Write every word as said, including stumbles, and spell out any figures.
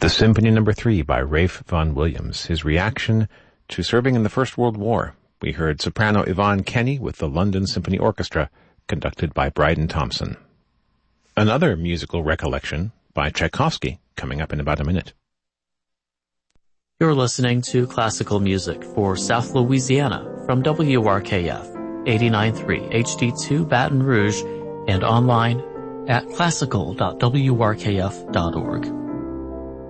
The Symphony Number Three by Ralph Vaughan Williams, his reaction to serving in the First World War. We heard soprano Yvonne Kenny with the London Symphony Orchestra, conducted by Bryden Thompson. Another musical recollection by Tchaikovsky, coming up in about a minute. You're listening to classical music for South Louisiana from W R K F, eighty-nine point three H D two Baton Rouge, and online at classical dot w r k f dot org.